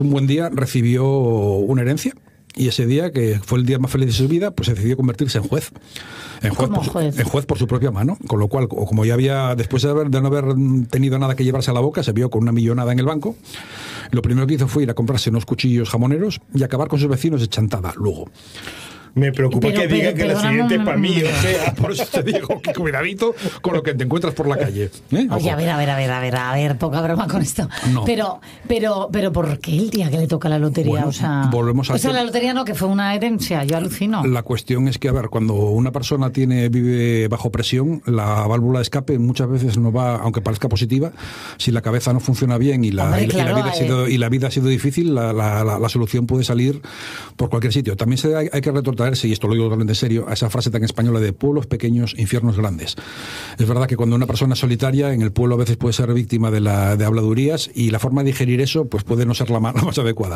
Un buen día recibió una herencia. Y ese día, que fue el día más feliz de su vida, pues se decidió convertirse en juez. En juez por su propia mano. Con lo cual, como ya había, después de no haber tenido nada que llevarse a la boca, se vio con una millonada en el banco. Lo primero que hizo fue ir a comprarse unos cuchillos jamoneros y acabar con sus vecinos de chantada luego. Me preocupa que diga que la siguiente es para mí. O sea, por eso te digo que cuidadito con lo que te encuentras por la calle. Oye, a ver, poca broma con esto. No. Pero, ¿por qué el día que le toca la lotería? Bueno, o sea, volvemos a la lotería no, que fue una herencia, yo alucino. La cuestión es que, a ver, cuando una persona vive bajo presión, la válvula de escape muchas veces no va, aunque parezca positiva, si la cabeza no funciona bien y la vida ha sido difícil, la solución puede salir por cualquier sitio. También hay que retornar, y esto lo digo totalmente en serio, a esa frase tan española de pueblos pequeños, infiernos grandes. Es verdad que cuando una persona es solitaria, en el pueblo a veces puede ser víctima de habladurías, y la forma de digerir eso pues puede no ser la más adecuada.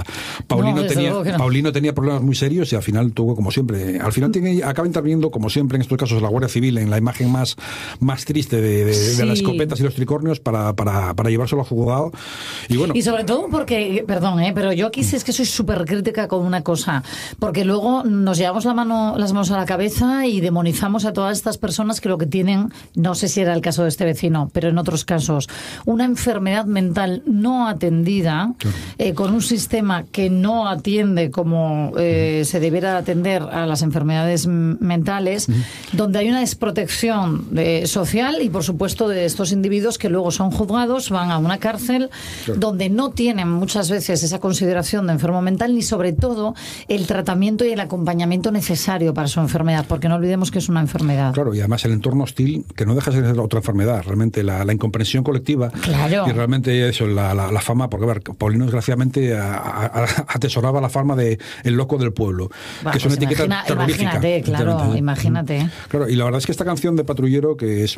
Paulino tenía problemas muy serios y al final tuvo, como siempre, acaba interviniendo, como siempre en estos casos, la Guardia Civil en la imagen más triste de las escopetas y los tricornios para llevárselo al juzgado. Y bueno. Y sobre todo porque, perdón, pero yo aquí sí es que soy súper crítica con una cosa, porque luego nos llevamos las manos a la cabeza y demonizamos a todas estas personas que lo que tienen, no sé si era el caso de este vecino, pero en otros casos, una enfermedad mental no atendida, con un sistema que no atiende como se debiera atender a las enfermedades mentales, donde hay una desprotección social y, por supuesto, de estos individuos que luego son juzgados, van a una cárcel, donde no tienen muchas veces esa consideración de enfermo mental, ni sobre todo el tratamiento y el acompañamiento necesario para su enfermedad, porque no olvidemos que es una enfermedad. Claro, y además el entorno hostil, que no deja de ser otra enfermedad, realmente la incomprensión colectiva. Claro. Y realmente eso, la fama, porque a ver, Paulino desgraciadamente atesoraba la fama de el loco del pueblo, que es una etiqueta terrorífica. Imagínate. Claro, y la verdad es que esta canción de Patrullero, que es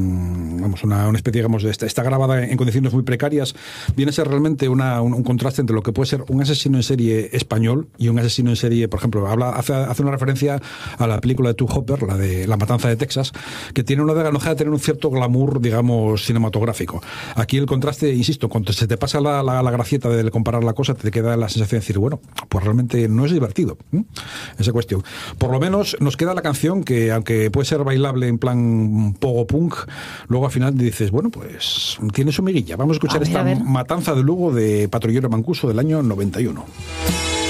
una especie, digamos, está grabada en condiciones muy precarias, viene a ser realmente un contraste entre lo que puede ser un asesino en serie español y un asesino en serie, por ejemplo, hace una referencia a la película de Two Hopper, la de La Matanza de Texas, que no deja de tener un cierto glamour, digamos, cinematográfico. Aquí el contraste, insisto, cuando se te pasa la gracieta de comparar la cosa, te queda la sensación de decir, bueno, pues realmente no es divertido, esa cuestión. Por lo menos nos queda la canción que, aunque puede ser bailable en plan pogo punk, luego al final dices, bueno, pues tiene su miguilla. Vamos a escuchar esta Matanza de Lugo de Patrullero Mancuso del año 91.